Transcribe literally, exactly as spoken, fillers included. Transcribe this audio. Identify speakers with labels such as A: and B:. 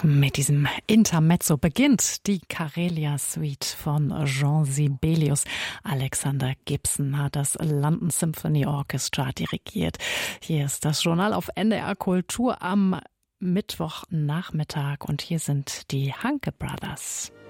A: Mit diesem Intermezzo beginnt die Karelia Suite von Jean Sibelius. Alexander Gibson hat das London Symphony Orchestra dirigiert. Hier ist das Journal auf N D R Kultur am Mittwochnachmittag und hier sind die Hanke Brothers.